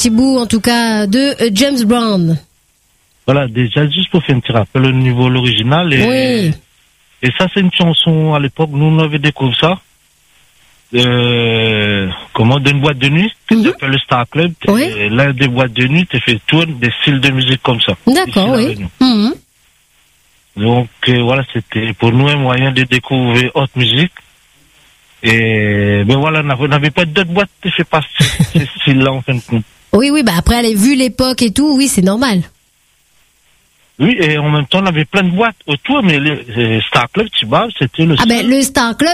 petit bout, en tout cas, de James Brown. Voilà, déjà, juste pour faire un petit rappel au niveau de l'original. Oui. Et ça, c'est une chanson, à l'époque, nous, on avait découvert ça. D'une boîte de nuit, qui s'appelle le Star Club. Oui. L'un des boîtes de nuit, tu fais tourner des styles de musique comme ça. D'accord, oui. Donc, voilà, c'était pour nous un moyen de découvrir autre musique. Et, ben voilà, on n'avait pas d'autres boîtes qui fait pas ce style-là, en fin de compte. Oui, bah après, vu l'époque et tout, oui, c'est normal. Oui, et en même temps, on avait plein de boîtes autour, mais les Star Club, tu vois, c'était le... Ah ben, le Star Club,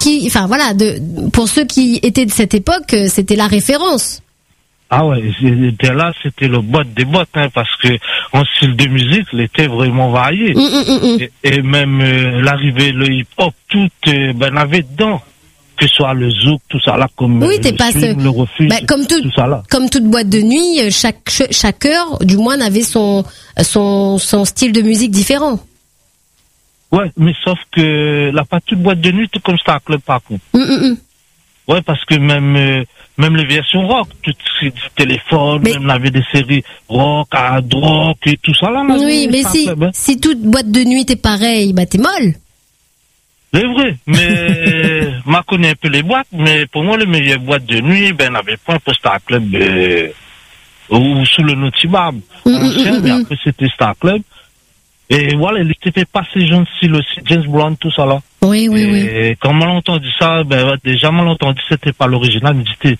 pour ceux qui étaient de cette époque, c'était la référence. Ah ouais, c'était le boîte des boîtes, hein, parce que en style de musique, il était vraiment varié. Et même l'arrivée, le hip-hop, tout, on avait dedans. Que ce soit le zouk, tout ça là, comme oui, le swing, le refuge, tout ça là. Comme toute boîte de nuit, chaque heure, du moins, avait son style de musique différent. Ouais, mais sauf que là, pas toute boîte de nuit, tout comme Star Club, par contre. Ouais, parce que même les versions rock, tout du téléphone, même on avait des séries rock, hard rock et tout ça là. Oui, mais si toute boîte de nuit est pareille, bah t'es molle. C'est vrai, mais m'a connais un peu les boîtes, mais pour moi, les meilleures boîtes de nuit, ben, n'avait pas un Star Club, ou sous le Notibab. Mais après, c'était Star Club. Et voilà, il était fait passer John Style aussi, James Brown, tout ça là. Oui. Et quand mal entendu ça, ben, déjà mal entendu, c'était pas l'original, mais c'était,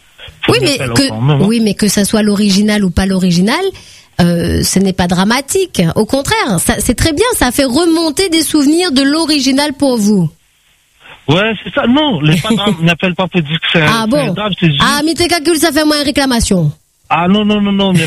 mais que ça soit l'original ou pas l'original, ce n'est pas dramatique. Au contraire, c'est très bien, ça fait remonter des souvenirs de l'original pour vous. Ouais, c'est ça. Non, les parents n'appellent pas pour dire que c'est un drame, c'est juste... Ah, mais t'es calcul, ça fait moins une réclamation. Ah, non, mais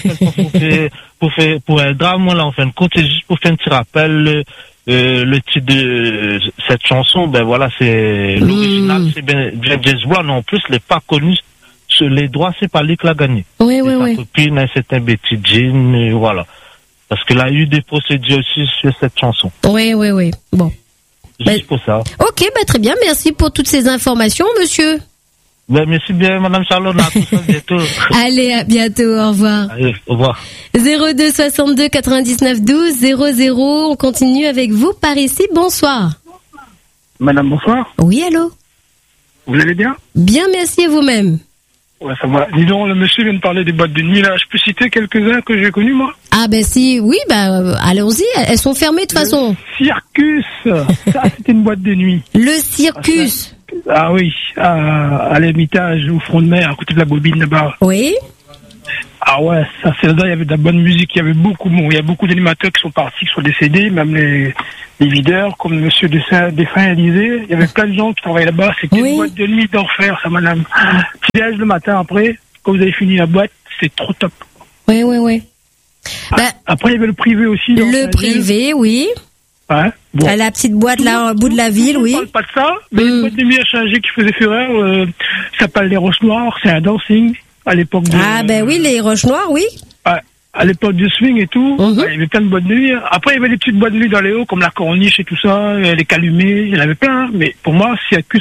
pour un drame, moi, là, en fin de compte, c'est juste pour faire un petit rappel, le titre de cette chanson, ben voilà, c'est l'original, c'est James Brown, en plus, il n'est pas connu, les droits, c'est pas lui qui l'a gagné. Oui. Sa copine, c'est un Betty Jean, voilà. Parce qu'il a eu des procédures aussi sur cette chanson. Oui. Bon. Juste pour ça. Ok, très bien. Merci pour toutes ces informations, monsieur. Merci bien, madame Charlotte. À tous, bientôt. Allez, à bientôt. Au revoir. Allez, au revoir. 02 62 99 12 00. On continue avec vous par ici. Bonsoir. Madame, bonsoir. Oui, allô. Vous allez bien? Bien, merci, et vous-même? Ouais, ça va. Dis donc, le monsieur vient de parler des boîtes de nuit, là. Je peux citer quelques-uns que j'ai connus, moi? Ah, si, oui, allons-y. Elles sont fermées, de toute façon. Circus. Ça, c'était une boîte de nuit. Le Circus. Ah oui, à l'Ermitage, au front de mer, à côté de la Bobine, là-bas. Oui. Ah ouais, ça, c'est là, il y avait de la bonne musique. Il y a beaucoup d'animateurs qui sont partis, qui sont décédés, même les videurs, comme monsieur Dessin disait. Il y avait plein de gens qui travaillaient là-bas. C'était une boîte de nuit d'enfer, ça, madame. Petit le matin après, quand vous avez fini la boîte, c'est trop top. Oui. Après, il y avait le privé aussi. Le privé, oui. Ouais. Bon. La petite boîte là, au bout de la ville, oui. On parle pas de ça, mais une boîte de nuit à changer qui faisait fureur, ça s'appelle les Roches Noires, c'est un dancing. À l'époque oui, les Roches Noires, oui. À l'époque du swing et tout, il y avait plein de boîtes de nuit. Après, il y avait des petites boîtes de nuit dans les hauts, comme la Corniche et tout ça, les Calumets, il y en avait plein. Mais pour moi, s'il y a que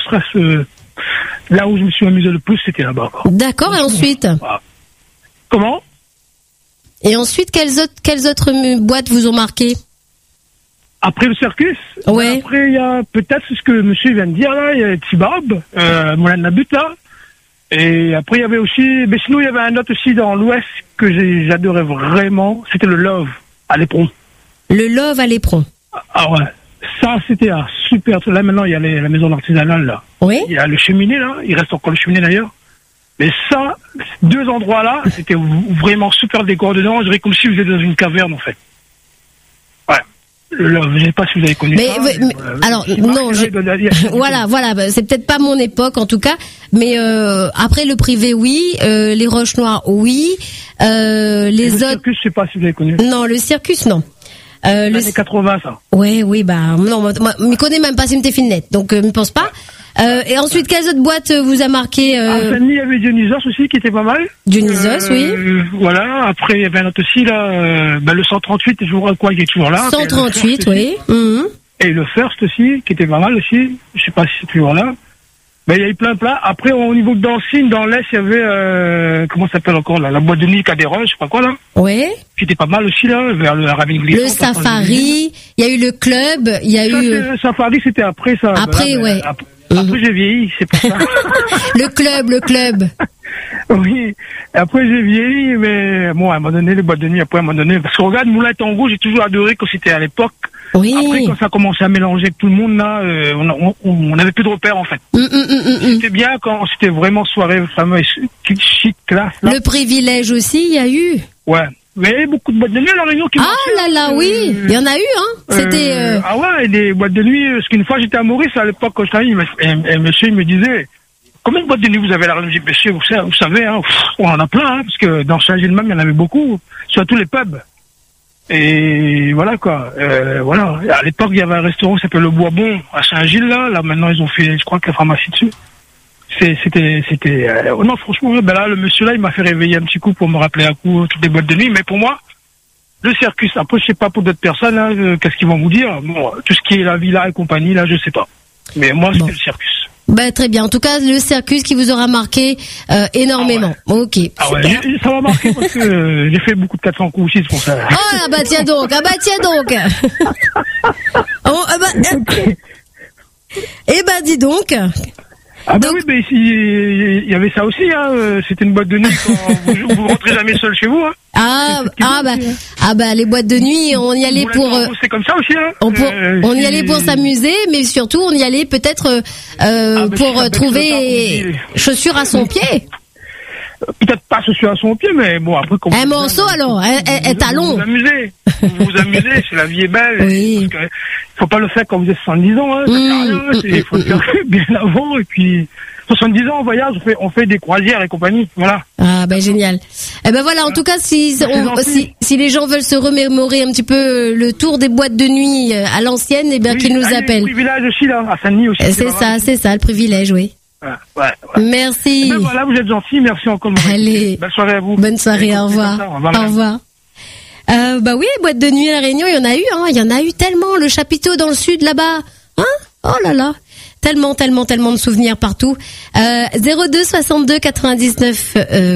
là où je me suis amusé le plus, c'était là-bas. D'accord, et ensuite? Comment? Et ensuite, quelles autres boîtes vous ont marqué? Après le circus? Ouais. Après, il y a peut-être ce que monsieur vient de dire là, il y a Tibab, Moulin de la Butte là. Et après, il y avait aussi, mais sinon, il y avait un autre aussi dans l'Ouest que j'adorais vraiment. C'était le Love à l'Éperon. Le Love à l'Éperon. Ah ouais. Ça, c'était un super truc. Là, maintenant, il y a la maison artisanale, là. Oui. Il y a le cheminée, là. Il reste encore le cheminée, d'ailleurs. Mais ça, deux endroits-là, c'était vraiment super décor dedans. Je dirais comme si vous étiez dans une caverne, en fait. Ouais. Je ne sais pas si vous avez connu ça. Alors, non, voilà, c'est peut-être pas mon époque, en tout cas. Mais après, le privé, oui. Les Roches Noires, oui. Les autres... Le circus, je sais pas si vous avez connu. Non, le circus, non. Les années 80, ça. Oui, non, moi, je ne connais même pas si m'était net, donc ne pense pas. Et ensuite, quelles autres boîtes vous a marqué À Saint-Denis, il y avait Dionysos aussi, qui était pas mal. Dionysos, oui. Voilà, après, il y avait un autre aussi, là, le 138, il est toujours là. 138, oui. Et le First aussi, qui était pas mal aussi. Je sais pas si c'est toujours là. Ben, il y a eu plein. Après, au niveau de Dancing, dans l'Est, il y avait, comment ça s'appelle encore, là, la boîte de nuit Cadéron, je sais pas quoi, là. Ouais. Qui était pas mal aussi, là, vers le Ravine Glissant. Le Safari, il y a eu le club, il y a eu... Le Safari, c'était après, ça. Après, là, ouais. Après, j'ai vieilli, c'est pour ça. Le club. Oui. Après, j'ai vieilli, mais bon, à un moment donné, les boîtes de nuit, après, à un moment donné, parce que regarde, Moulin Tango, j'ai toujours adoré quand c'était à l'époque. Oui. Après, quand ça a commencé à mélanger avec tout le monde, là, on avait plus de repères, en fait. C'était bien quand c'était vraiment soirée, fameuse, chic, classe, là. Le privilège aussi, il y a eu. Ouais. Mais il y avait beaucoup de boîtes de nuit à La Réunion qui marchaient. Oui. Il y en a eu, hein. C'était, Ah ouais, des boîtes de nuit, parce qu'une fois, j'étais à Maurice, à l'époque, quand je travaillais, et monsieur, il me disait, combien de boîtes de nuit vous avez à La Réunion? Je dis, monsieur, vous savez, hein, on en a plein, hein, parce que dans Saint-Gilles même, il y en avait beaucoup, surtout les pubs. Et voilà quoi. Voilà. À l'époque, il y avait un restaurant qui s'appelait Le Bois-Bon à Saint-Gilles là maintenant ils ont fait, je crois, que la pharmacie dessus. C'était. Non, franchement, ben là, le monsieur là, il m'a fait réveiller un petit coup pour me rappeler un coup toutes les boîtes de nuit. Mais pour moi, le circus. Après, je sais pas pour d'autres personnes, hein, qu'est-ce qu'ils vont vous dire. Bon, tout ce qui est la villa et compagnie là, je sais pas. Mais moi, c'était le circus. Bah, très bien. En tout cas, le circus qui vous aura marqué énormément. Ah ouais. Ok. Ah ouais, ça m'a marqué parce que j'ai fait beaucoup de 400 coups aussi, c'est pour ça. Oh là, bah tiens donc. Okay. Eh ben, dis donc. Ah bah donc... oui, mais ici, il y avait ça aussi, hein. C'était une boîte de nuit quand vous rentrez jamais seul chez vous, hein. Les boîtes de nuit, on y allait pour. C'est comme ça aussi, hein. On y allait pour s'amuser, mais surtout on y allait peut-être pour trouver chaussures à son pied. Peut-être pas chaussures à son pied, mais bon après. Un morceau alors, un talon. Vous vous amusez, c'est la vie est belle. Oui. Parce que faut pas le faire quand vous êtes 70 ans, hein. Ça sert à rien. Il faut le faire bien avant et puis. 70 ans en voyage, on fait des croisières et compagnie, voilà. Ah ben génial. Eh ben voilà, en tout cas, si les gens veulent se remémorer un petit peu le tour des boîtes de nuit à l'ancienne, eh bien qu'ils nous appellent. Le privilège aussi là, à Saint-Denis aussi. C'est ça, le privilège, oui. Ouais. Merci. Ben voilà, vous êtes gentils, merci encore. Allez. Belle soirée à vous. Bonne soirée, au revoir. Au revoir. Bah oui, boîte de nuit à La Réunion, il y en a eu, hein. Il y en a eu tellement. Le chapiteau dans le sud là-bas, hein. Oh là là. Tellement de souvenirs partout. 02 62 99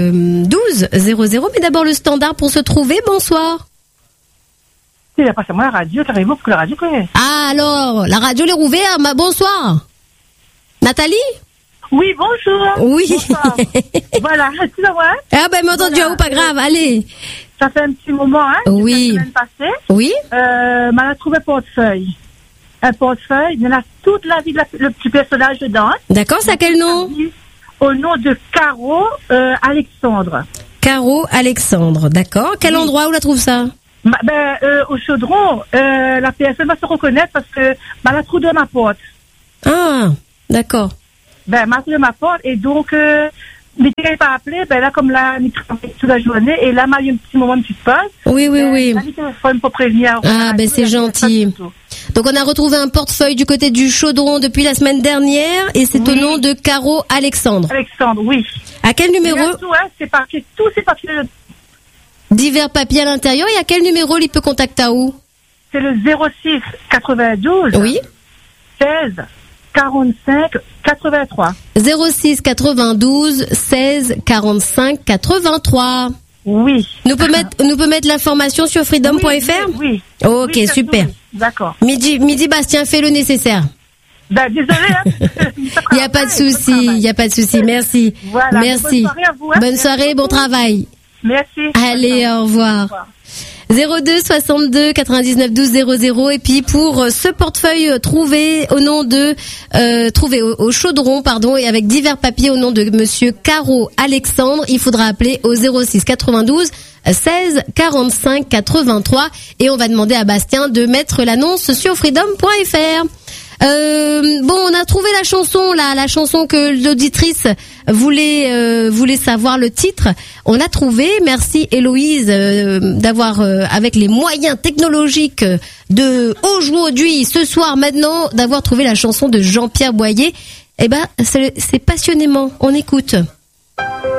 12 00. Mais d'abord le standard pour se trouver. Bonsoir. Il a passé moi la radio, carrément, parce que la radio connaît. Ah alors, la radio l'est rouverte. Bonsoir. Nathalie? Oui, bonjour. Oui. Bonsoir. Voilà, tu la vois? Ah ben, m'entends-tu, pas grave, allez. Ça fait un petit moment, hein. Oui. La semaine passée. Oui. M'a trouvé portefeuille. Un portefeuille, il y en a toute la vie, le petit personnage dedans. D'accord, c'est à quel nom? Au nom de Caro Alexandre. Caro Alexandre, d'accord. Quel endroit où la trouve ça? Au Chaudron, la personne va se reconnaître parce que la trouve de ma porte. Ah, d'accord. M'a trouvé de ma porte et donc, mais tu n'avais pas appelé, là, comme là, il travaille toute la journée et là, m'a eu un petit moment de petite pause. Oui. Là, il téléphone pour prévenir. Ah, c'est gentil. Donc on a retrouvé un portefeuille du côté du Chaudron depuis la semaine dernière et c'est au nom de Caro Alexandre. Alexandre, oui. À quel numéro? Tout, hein, c'est papier, tous ces papiers. Divers papiers à l'intérieur et à quel numéro il peut contacter à où? C'est le 06 92. Oui. 16 45 83. 06 92 16 45 83. Oui. Nous peut mettre l'information sur freedom.fr? Oui. Ok, oui, super. Oui. D'accord. Midi Bastien fait le nécessaire. Désolé. Hein. Il n'y a pas de souci. Merci. Voilà. Merci. Bonne soirée à vous. Hein. Bonne soirée, bon travail. Merci. Allez, au revoir. 02 62 99 12 00 et puis pour ce portefeuille trouvé au nom de trouvé au Chaudron et avec divers papiers au nom de monsieur Caro Alexandre, il faudra appeler au 06 92 16 45 83 et on va demander à Bastien de mettre l'annonce sur freedom.fr. On a trouvé la chanson que l'auditrice voulait savoir le titre. On l'a trouvé. Merci Héloïse d'avoir avec les moyens technologiques de aujourd'hui, ce soir maintenant, d'avoir trouvé la chanson de Jean-Pierre Boyer. C'est passionnément. On écoute.